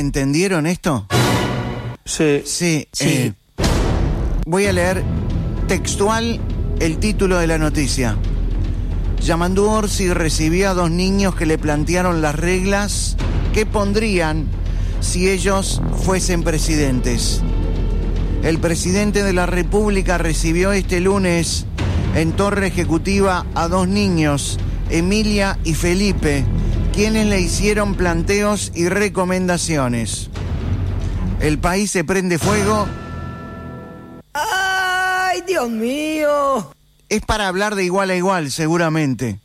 ¿entendieron esto? Sí. Sí. Voy a leer textual el título de la noticia. Yamandu Orsi recibía a 2 niños que le plantearon las reglas que pondrían si ellos fuesen presidentes. El presidente de la República recibió este lunes en Torre Ejecutiva a 2 niños, Emilia y Felipe, quienes le hicieron planteos y recomendaciones. El país se prende fuego. ¡Ay, Dios mío! Es para hablar de igual a igual, seguramente.